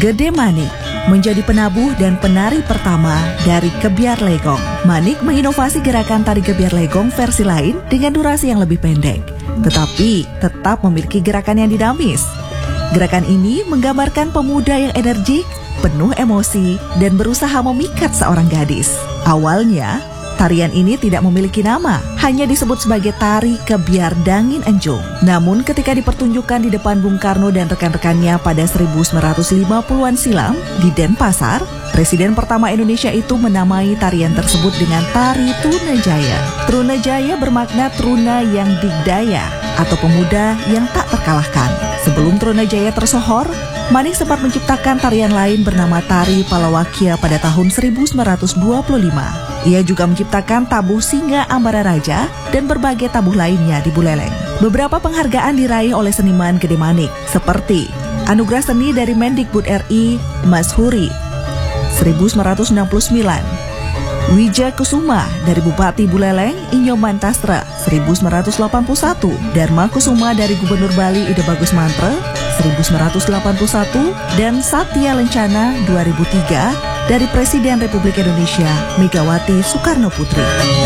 Gede Manik menjadi penabuh dan penari pertama dari Gebyar Legong. Manik menginovasi gerakan tari Gebyar Legong versi lain dengan durasi yang lebih pendek, tetapi tetap memiliki gerakan yang dinamis. Gerakan ini menggambarkan pemuda yang energik, penuh emosi, dan berusaha memikat seorang gadis. Awalnya, tarian ini tidak memiliki nama, hanya disebut sebagai tari Gebyar Dangin Enjung. Namun ketika dipertunjukkan di depan Bung Karno dan rekan-rekannya pada 1950-an silam di Denpasar, Presiden pertama Indonesia itu menamai tarian tersebut dengan Tari Trunajaya. Trunajaya bermakna Truna yang digdaya atau pemuda yang tak terkalahkan. Sebelum Trunajaya tersohor, Manik sempat menciptakan tarian lain bernama Tari Palawakya pada tahun 1925. Ia juga menciptakan tabuh Singa Ambara Raja dan berbagai tabuh lainnya di Buleleng. Beberapa penghargaan diraih oleh seniman Gede Manik, seperti Anugerah Seni dari Mendikbud RI Mas Huri 1969, Wija Kusuma dari Bupati Buleleng Inyo Mantastra 1981, Dharma Kusuma dari Gubernur Bali Ide Bagus Mantre 1981, dan Satya Lencana 2003 dari Presiden Republik Indonesia Megawati Soekarno Putri.